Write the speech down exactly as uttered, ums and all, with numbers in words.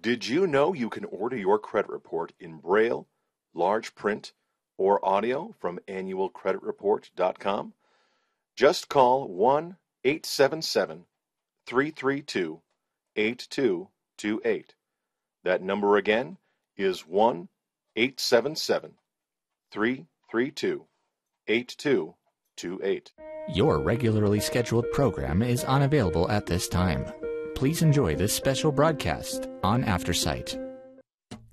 Did you know you can order your credit report in Braille, large print, or audio from annual credit report dot com? Just call one eight seven seven, three three two, eight two two eight. That number again is one eight seven seven, three three two, eight two two eight. Your regularly scheduled program is unavailable at this time. Please enjoy this special broadcast on AfterSight.